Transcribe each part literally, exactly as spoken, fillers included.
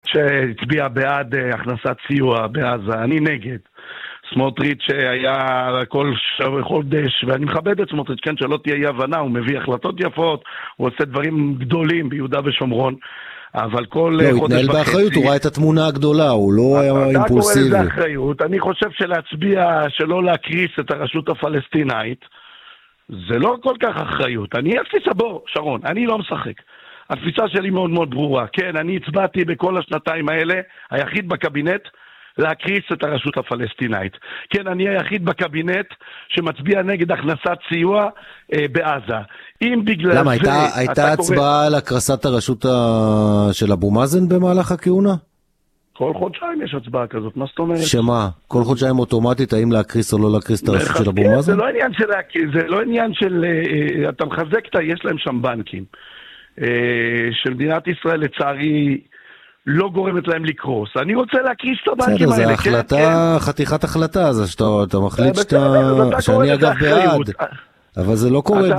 שהצביע בעד הכנסת סיוע בעזה, אני נגד. סמוטריץ' היה כל חודש, ואני מכבד את סמוטריץ', כן, שלא תהיה אי הבנה, הוא מביא החלטות יפות, הוא עושה דברים גדולים ביהודה ושומרון, אבל כל לא, חודש וחצי... לא, הוא התנהל באחריות, הוא ראה את התמונה הגדולה, הוא לא היה אימפולסיבי. אתה קורא לזה אחריות, אני חושב שלהצביע, שלא להקריס את הרשות הפלסטינאית, זה לא כל כך אחריות. אני התפיסה, בוא, שרון, אני לא משחק. התפיסה שלי מאוד מאוד ברורה. כן, אני הצבעתי בכל השנתיים האלה, היחיד בקבינט, להקריס את הרשות הפלסטינאית. כן, אני היחיד בקבינט שמצביע נגד הכנסת סיוע אה, בעזה. אם בגלל למה, זה... הייתה, הייתה הצבעה קורא... על הקרסת הרשות ה... של אבו מאזן במהלך הכהונה? כל חודשיים יש הצבעה כזאת, מה זאת אומרת? שמה? כל חודשיים אוטומטית, האם להקריס או לא להקריס את הרשות של אבו מאזן? זה לא עניין של להקריס, זה לא עניין של... אה, אתה מחזק, יש להם שם בנקים. אה, של מדינת ישראל, לצערי... לא גורמת להם לקרוס. אני רוצה להקריס את הבנקים האלה. בסדר, זה החלטה, חתיכת החלטה, אז שאתה מחליט שאני אגב בעד. אבל זה לא קורה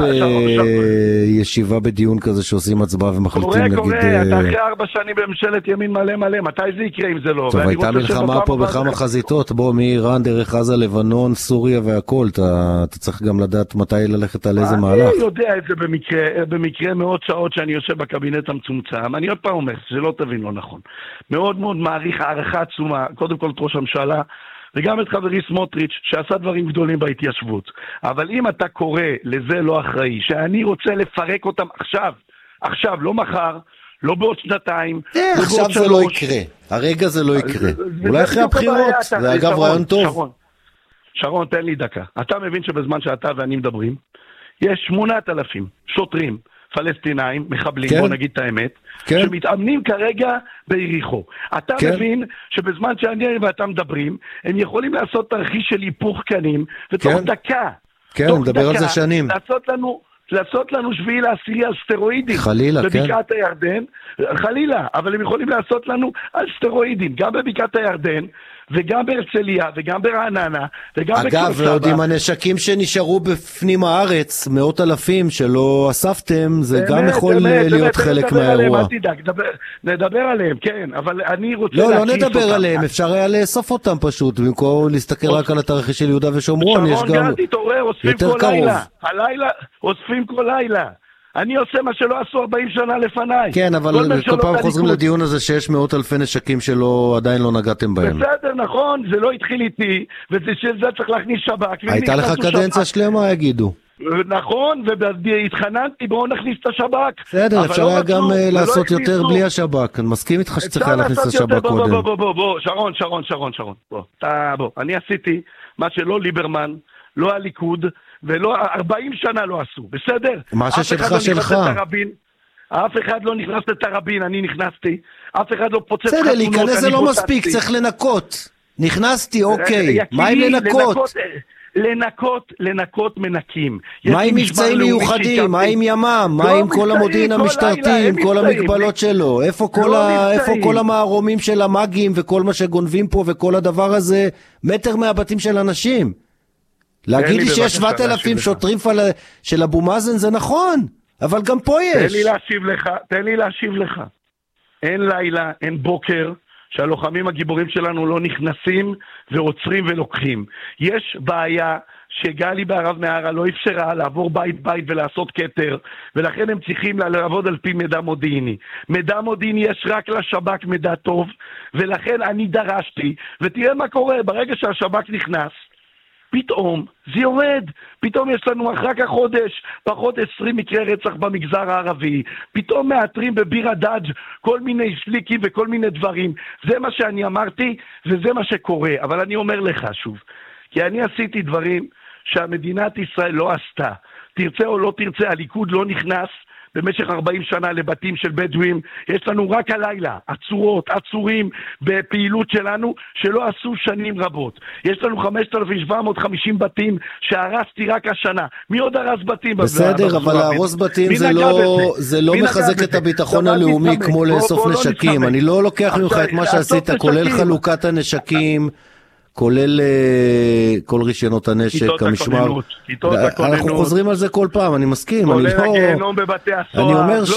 בישיבה בדיון כזה שעושים הצבעה ומחליטים נגיד... קורה, קורה, אתה אחרי ארבע שנים בממשלת ימין מלא מלא, מתי זה יקרה אם זה לא? טוב, הייתה מלחמה פה בכמה חזיתות, בוא, מאיראן, דרך עזה, לבנון, סוריה והכל, אתה צריך גם לדעת מתי ללכת על איזה מהלך. אני יודע את זה במקרה מאות שעות שאני יושב בקבינט המצומצם, אני עוד פעם אומר, שלא תבין לא נכון. מאוד מאוד מעריך הערכה עצומה, קודם כל את ראש הממשלה, וגם את חברי סמוטריץ' שעשה דברים גדולים בהתיישבות. אבל אם אתה קורא לזה לא אחראי, שאני רוצה לפרק אותם עכשיו, עכשיו, לא מחר, לא בעוד שנתיים, עכשיו זה לא יקרה. הרגע זה לא יקרה. אולי אחרי הבחירות, זה אגב רעיון טוב. שרון, תן לי דקה. אתה מבין שבזמן שאתה ואני מדברים, יש שמונת אלפים שוטרים, פלסטינאים, מחבלים, בוא נגיד את האמת, שמתאמנים כרגע ביריחו. אתה מבין שבזמן שאני ואתה מדברים, הם יכולים לעשות תרחיש של היפוך קנים, ותוך דקה, כן, הוא מדבר על זה שנים. לעשות לנו, לעשות לנו שביעי לעשירי על סטרואידים. חלילה, כן. בבקעת הירדן, חלילה, אבל הם יכולים לעשות לנו על סטרואידים, גם בבקעת הירדן, וגם בהרצליה, וגם ברעננה, וגם בכפר סבא. אגב, ועוד עם הנשקים שנשארו בפנים הארץ, מאות אלפים שלא אספתם, זה גם יכול להיות חלק מהאירוע. נדבר עליהם, כן, אבל אני רוצה... לא, לא נדבר עליהם, אפשר היה לאסוף אותם פשוט, במקום להסתכל רק על התרחיש של יהודה ושומרון, יש גם יותר קרוב. הלילה, אוספים כל לילה. אני עושה מה שלא עשו ארבעים שנה לפניי. כן, אבל כל פעם חוזרים לדיון הזה שיש מאות אלפי נשקים שלא, עדיין לא נגעתם בהם. בסדר, נכון, זה לא התחיל איתי, וזה צריך להכניס שב"כ. הייתה לך קדנציה שלמה, יגידו. נכון, והתחננתי, בואו נכניס את השב"כ. בסדר, אפשר היה גם לעשות יותר בלי השב"כ. אני מסכים איתך שצריך להכניס את השב"כ קודם. בוא, בוא, בוא, בוא, שרון, שרון, שרון, שרון. בוא, בוא, אני עשיתי מה שלא ליברמן, לא הליכוד, ולא, ארבעים שנה לא עשו, בסדר? מה ששלך שלך. אף אחד לא נכנס לתרבין, אני נכנסתי, אף אחד לא פוצץ חתונות. בסדר, להיכנס זה לא מספיק, צריך לנקות. נכנסתי, אוקיי. מה עם לנקות? לנקות, לנקות מנקים. מה עם מבצעים מיוחדים? מה עם ימם? מה עם כל המודיעין המשטרתי, עם כל המגבלות שלו? איפה כל המערומים של המאגים וכל מה שגונבים פה וכל הדבר הזה? מטר מהבתים של אנשים. להגיד לי שיש שבעת אלפים שוטרים של אבו מאזן זה נכון, אבל גם פה יש. תן לי להשיב לך, תן לי להשיב לך. אין לילה, אין בוקר, שהלוחמים הגיבורים שלנו לא נכנסים ועוצרים ולוקחים. יש בעיה שגלי בערב מהרה לא אפשרה לעבור בית בית ולעשות כתר, ולכן הם צריכים לעבוד על פי מידע מודיעיני. מידע מודיעיני יש רק לשב"כ מידע טוב, ולכן אני דרשתי, ותראה מה קורה, ברגע שהשב"כ נכנס, פתאום זה יורד, פתאום יש לנו אחר כך חודש, פחות עשרים מקרי רצח במגזר הערבי, פתאום מאתרים בביר הדאג' כל מיני שליקים וכל מיני דברים, זה מה שאני אמרתי וזה מה שקורה, אבל אני אומר לך שוב, כי אני עשיתי דברים שהמדינת ישראל לא עשתה, תרצה או לא תרצה, הליכוד לא נכנס במשך ארבעים שנה לבתים של בדואים, יש לנו רק הלילה, עצורות, עצורים בפעילות שלנו שלא עשו שנים רבות. יש לנו חמשת אלפים שבע מאות וחמישים בתים שהרסתי רק השנה. מי עוד הרס בתים? בסדר, אבל להרוס בתים זה לא, זה לא מחזק את הביטחון הלאומי כמו לאסוף נשקים. אני לא לוקח ממך את מה שעשית, כולל חלוקת הנשקים, כולל כל רישיונות הנשק, המשמר. אנחנו חוזרים על זה כל פעם, אני מסכים. כולל הגיהנום בבתי הסוהר. אני אומר ש...